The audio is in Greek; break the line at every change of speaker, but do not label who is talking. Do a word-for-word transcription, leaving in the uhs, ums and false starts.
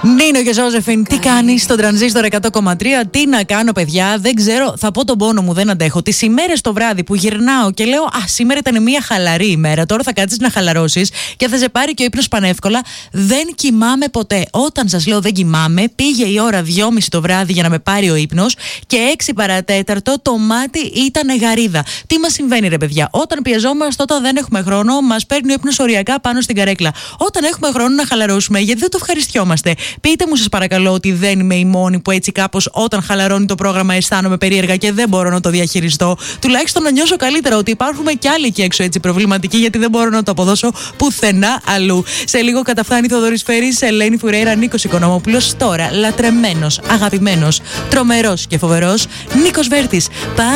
Νίνο και Ζώζεφιν, τι κάνει στον Τρανζίστορ εκατό κόμμα τρία, τι να κάνω, παιδιά, δεν ξέρω. Θα πω τον πόνο μου, δεν αντέχω. Τις ημέρες το βράδυ που γυρνάω και λέω, α, σήμερα ήταν μια χαλαρή ημέρα. Τώρα θα κάτσεις να χαλαρώσεις και θα σε πάρει και ο ύπνος πανεύκολα. Δεν κοιμάμαι ποτέ. Όταν σας λέω δεν κοιμάμαι, πήγε η ώρα δυόμιση το βράδυ για να με πάρει ο ύπνος και έξι παρατέταρτο το μάτι ήταν γαρίδα. Τι μας συμβαίνει, ρε παιδιά? Όταν πιεζόμαστε, όταν δεν έχουμε χρόνο, μας παίρνει ο ύπνος οριακά πάνω στην καρέκλα. Όταν έχουμε χρόνο να χαλαρώσουμε, γιατί δεν το ευχαριστιόμαστε? Πείτε μου, σας παρακαλώ, ότι δεν είμαι η μόνη που έτσι κάπως όταν χαλαρώνει το πρόγραμμα αισθάνομαι περίεργα και δεν μπορώ να το διαχειριστώ. Τουλάχιστον να νιώσω καλύτερα ότι υπάρχουν και άλλοι εκεί έξω έτσι προβληματικοί, γιατί δεν μπορώ να το αποδώσω πουθενά αλλού. Σε λίγο καταφθάνει Θοδωρής Φέρης, Ελένη Φουρέιρα, Νίκος Οικονομόπουλος. Τώρα λατρεμένος, αγαπημένος, τρομερός και φοβερός Νίκος Βέρτης.